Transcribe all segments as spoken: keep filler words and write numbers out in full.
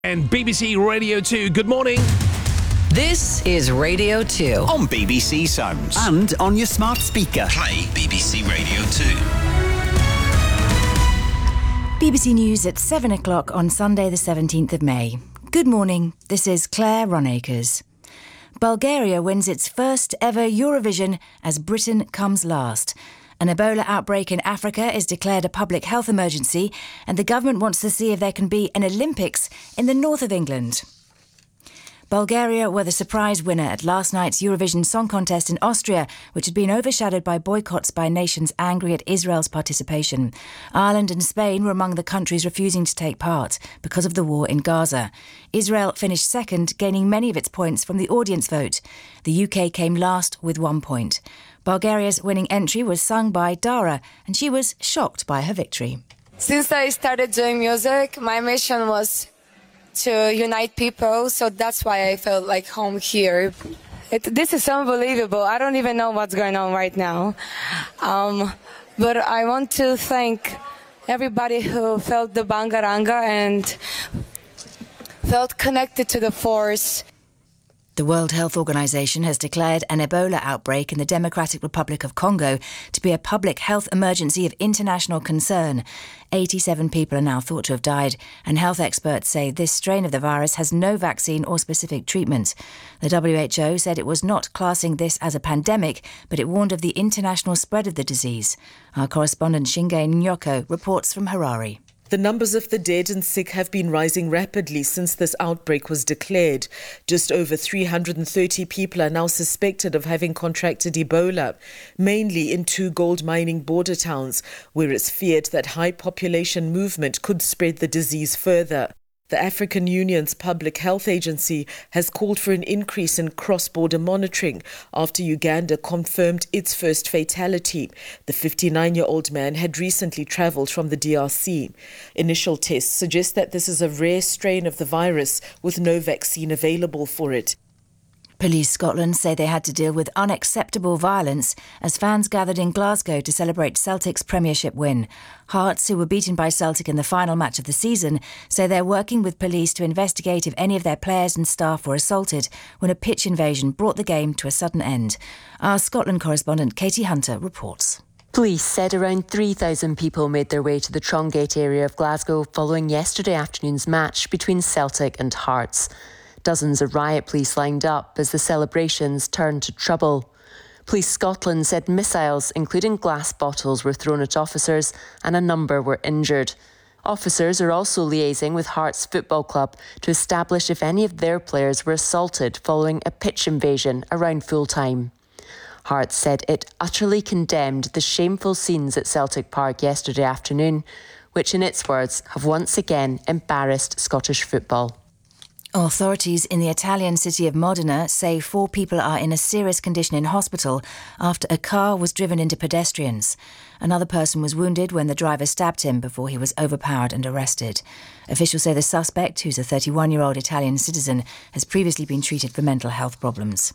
And B B C Radio two, good morning. This is Radio two. On B B C Sounds. And on your smart speaker. Play B B C Radio two. B B C News at seven o'clock on Sunday the seventeenth of May. Good morning, this is Claire Ronacres. Bulgaria wins its first ever Eurovision as Britain comes last. An Ebola outbreak in Africa is declared a public health emergency, and the government wants to see if there can be an Olympics in the north of England. Bulgaria were the surprise winner at last night's Eurovision Song Contest in Austria, which had been overshadowed by boycotts by nations angry at Israel's participation. Ireland and Spain were among the countries refusing to take part because of the war in Gaza. Israel finished second, gaining many of its points from the audience vote. The U K came last with one point. Bulgaria's winning entry was sung by Dara, and she was shocked by her victory. Since I started doing music, my mission was to unite people, so that's why I felt like home here. It, this is unbelievable. I don't even know what's going on right now. Um, but I want to thank everybody who felt the bangaranga and felt connected to the force. The World Health Organization has declared an Ebola outbreak in the Democratic Republic of Congo to be a public health emergency of international concern. eighty-seven people are now thought to have died, and health experts say this strain of the virus has no vaccine or specific treatment. The W H O said it was not classing this as a pandemic, but it warned of the international spread of the disease. Our correspondent Shinge Nyoko reports from Harare. The numbers of the dead and sick have been rising rapidly since this outbreak was declared. Just over three hundred thirty people are now suspected of having contracted Ebola, mainly in two gold mining border towns, where it's feared that high population movement could spread the disease further. The African Union's Public Health Agency has called for an increase in cross-border monitoring after Uganda confirmed its first fatality. The fifty-nine-year-old man had recently travelled from the D R C. Initial tests suggest that this is a rare strain of the virus with no vaccine available for it. Police Scotland say they had to deal with unacceptable violence as fans gathered in Glasgow to celebrate Celtic's Premiership win. Hearts, who were beaten by Celtic in the final match of the season, say they're working with police to investigate if any of their players and staff were assaulted when a pitch invasion brought the game to a sudden end. Our Scotland correspondent Katie Hunter reports. Police said around three thousand people made their way to the Trongate area of Glasgow following yesterday afternoon's match between Celtic and Hearts. Dozens of riot police lined up as the celebrations turned to trouble. Police Scotland said missiles, including glass bottles, were thrown at officers and a number were injured. Officers are also liaising with Hearts Football Club to establish if any of their players were assaulted following a pitch invasion around full-time. Hearts said it utterly condemned the shameful scenes at Celtic Park yesterday afternoon, which in its words have once again embarrassed Scottish football. Authorities in the Italian city of Modena say four people are in a serious condition in hospital after a car was driven into pedestrians. Another person was wounded when the driver stabbed him before he was overpowered and arrested. Officials say the suspect, who's a thirty-one-year-old Italian citizen, has previously been treated for mental health problems.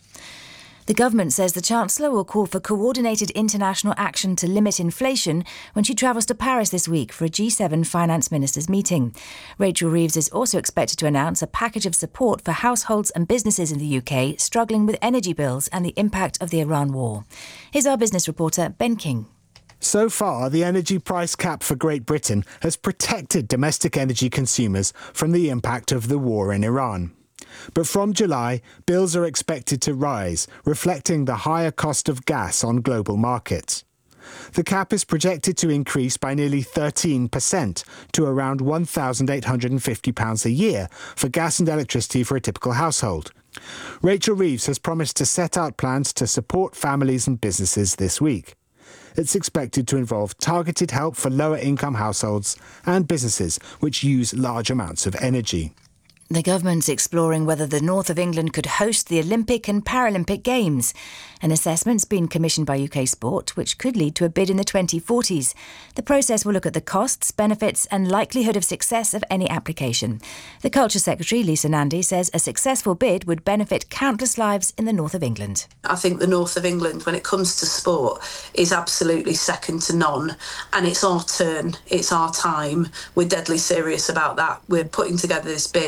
The government says the Chancellor will call for coordinated international action to limit inflation when she travels to Paris this week for a G seven finance ministers meeting. Rachel Reeves is also expected to announce a package of support for households and businesses in the U K struggling with energy bills and the impact of the Iran war. Here's our business reporter, Ben King. So far, the energy price cap for Great Britain has protected domestic energy consumers from the impact of the war in Iran. But from July, bills are expected to rise, reflecting the higher cost of gas on global markets. The cap is projected to increase by nearly thirteen percent to around one thousand eight hundred fifty pounds a year for gas and electricity for a typical household. Rachel Reeves has promised to set out plans to support families and businesses this week. It's expected to involve targeted help for lower-income households and businesses which use large amounts of energy. The government's exploring whether the north of England could host the Olympic and Paralympic Games. An assessment's been commissioned by U K Sport, which could lead to a bid in the twenty forties. The process will look at the costs, benefits and likelihood of success of any application. The Culture Secretary, Lisa Nandy, says a successful bid would benefit countless lives in the north of England. I think the north of England, when it comes to sport, is absolutely second to none. And it's our turn, it's our time. We're deadly serious about that. We're putting together this bid